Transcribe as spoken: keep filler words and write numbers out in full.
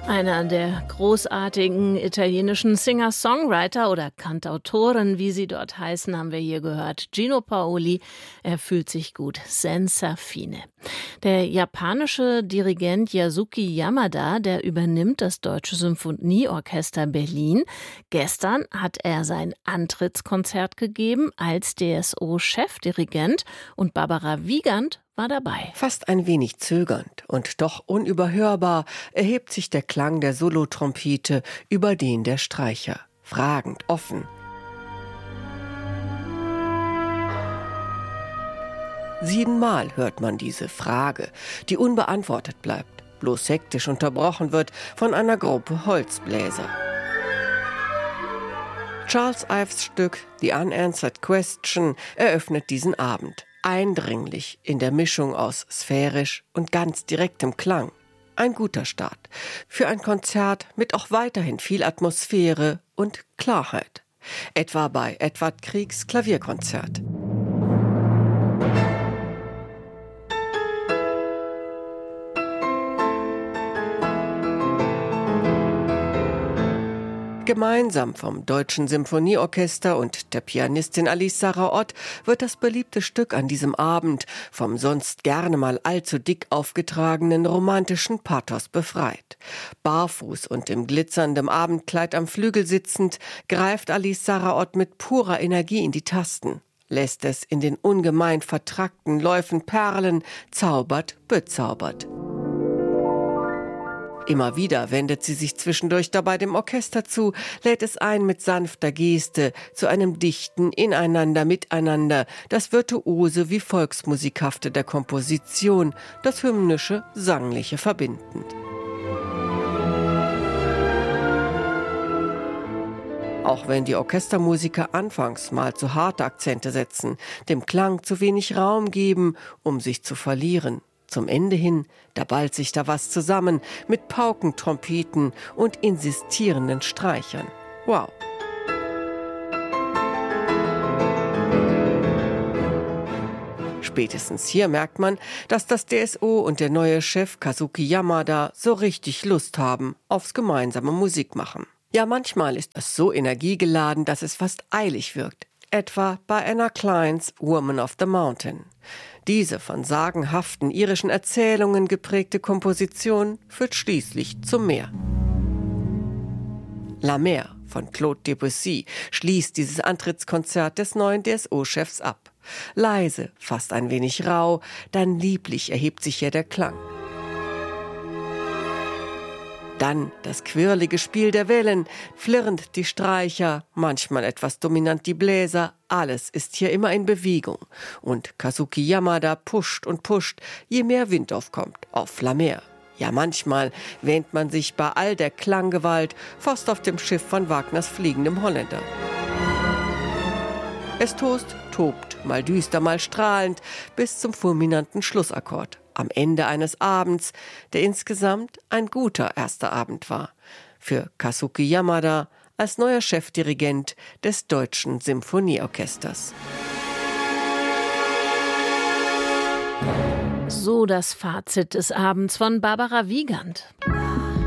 Einer der großartigen italienischen Singer-Songwriter oder Cantautoren, wie sie dort heißen, haben wir hier gehört. Gino Paoli, er fühlt sich gut. Senza fine. Der japanische Dirigent Yasuki Yamada, der übernimmt das Deutsche Symphonieorchester Berlin. Gestern hat er sein Antrittskonzert gegeben als D S O-Chefdirigent und Barbara Wiegand war dabei. Fast ein wenig zögernd und doch unüberhörbar erhebt sich der Klang der Solotrompete über den der Streicher. Fragend, offen. Siebenmal hört man diese Frage, die unbeantwortet bleibt, bloß hektisch unterbrochen wird von einer Gruppe Holzbläser. Charles Ives Stück The Unanswered Question eröffnet diesen Abend. Eindringlich in der Mischung aus sphärisch und ganz direktem Klang. Ein guter Start für ein Konzert mit auch weiterhin viel Atmosphäre und Klarheit. Etwa bei Edvard Griegs Klavierkonzert. Gemeinsam vom Deutschen Symphonieorchester und der Pianistin Alice Sarah Ott wird das beliebte Stück an diesem Abend vom sonst gerne mal allzu dick aufgetragenen romantischen Pathos befreit. Barfuß und im glitzernden Abendkleid am Flügel sitzend, greift Alice Sarah Ott mit purer Energie in die Tasten, lässt es in den ungemein vertrackten Läufen perlen, zaubert, bezaubert. Immer wieder wendet sie sich zwischendurch dabei dem Orchester zu, lädt es ein mit sanfter Geste zu einem dichten Ineinander, Miteinander, das Virtuose wie Volksmusikhafte der Komposition, das hymnische, sangliche verbindend. Auch wenn die Orchestermusiker anfangs mal zu harte Akzente setzen, dem Klang zu wenig Raum geben, um sich zu verlieren. Zum Ende hin, da ballt sich da was zusammen mit Pauken, Trompeten und insistierenden Streichern. Wow! Spätestens hier merkt man, dass das D S O und der neue Chef Kazuki Yamada so richtig Lust haben aufs gemeinsame Musikmachen. Ja, manchmal ist es so energiegeladen, dass es fast eilig wirkt. Etwa bei Anna Kleins Woman of the Mountain. Diese von sagenhaften irischen Erzählungen geprägte Komposition führt schließlich zum Meer. La Mer von Claude Debussy schließt dieses Antrittskonzert des neuen D S O-Chefs ab. Leise, fast ein wenig rau, dann lieblich erhebt sich hier der Klang. Dann das quirlige Spiel der Wellen, flirrend die Streicher, manchmal etwas dominant die Bläser, alles ist hier immer in Bewegung. Und Kazuki Yamada pusht und pusht, je mehr Wind aufkommt, auf La Mer. Ja, manchmal wähnt man sich bei all der Klanggewalt fast auf dem Schiff von Wagners Fliegendem Holländer. Es tost, tobt, mal düster, mal strahlend, bis zum fulminanten Schlussakkord. Am Ende eines Abends, der insgesamt ein guter erster Abend war. Für Kazuki Yamada als neuer Chefdirigent des Deutschen Symphonieorchesters. So das Fazit des Abends von Barbara Wiegand.